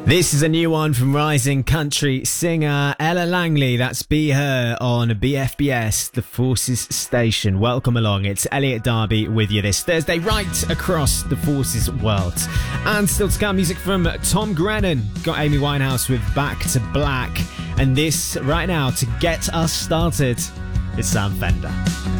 This is a new one from rising country singer Ella Langley. That's Be Her on BFBS, the Forces station. Welcome along. It's Elliot Darby with you this Thursday, right across the Forces world. And still to come, music from Tom Grennan. Got Amy Winehouse with Back to Black. And this right now, to get us started, is Sam Fender.